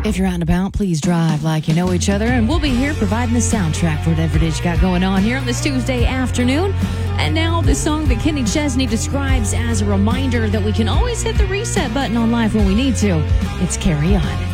If you're out and about, please drive like you know each other, and we'll be here providing the soundtrack for whatever it is you got going on here on this Tuesday afternoon. And now the song that Kenny Chesney describes as a reminder that we can always hit the reset button on life when we need to. It's Carry On.